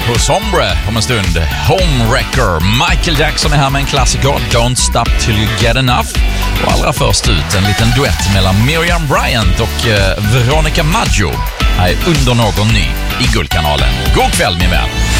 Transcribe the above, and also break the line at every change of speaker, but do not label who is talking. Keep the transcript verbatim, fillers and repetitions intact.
på Sombre om en stund. Homewrecker. Michael Jackson är här med en klassiker, Don't Stop Till You Get Enough. Och allra först ut en liten duett mellan Miriam Bryant och eh, Veronica Maggio. Här är Under någon ny i Guldkanalen. God kväll min vän!